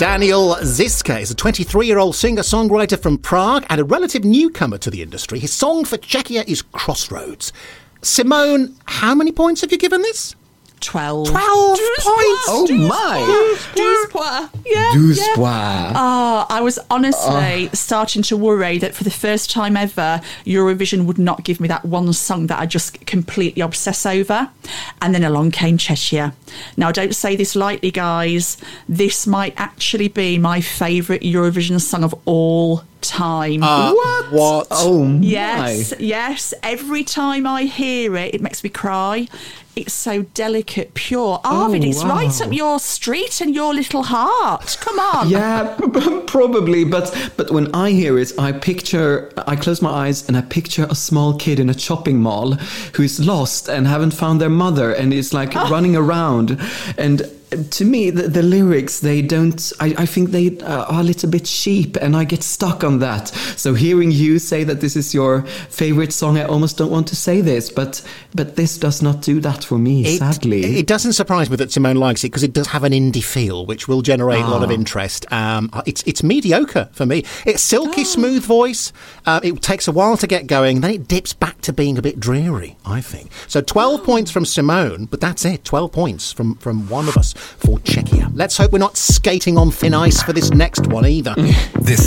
Daniel Ziska is a 23-year-old singer-songwriter from Prague and a relative newcomer to the industry. His song for Czechia is Crossroads. Simone, how many points have you given this? 12. 12 points! Oh my! 12 points. Yeah. Oh, I was honestly starting to worry that for the first time ever, Eurovision would not give me that one song that I just completely obsess over. And then along came Czechia. Now, don't say this lightly, guys. This might actually be my favourite Eurovision song of all time. What? Oh my! Yes. Every time I hear it, it makes me cry. It's so delicate, pure. Arvid, it's right up your street and your little heart. Come on. Yeah, probably. But when I hear it, I close my eyes and I picture a small kid in a shopping mall who's lost and haven't found their mother and is like running around. And to me, the lyrics, they don't... I think they are a little bit cheap, and I get stuck on that. So hearing you say that this is your favorite song, I almost don't want to say this, but this does not do that for me, sadly. It doesn't surprise me that Simone likes it, because it does have an indie feel, which will generate a lot of interest. It's mediocre for me. It's silky smooth voice. It takes a while to get going, then it dips back to being a bit dreary, I think. So 12 points from Simone, but that's it. 12 points from one of us for Czechia. Let's hope we're not skating on thin ice for this next one either. This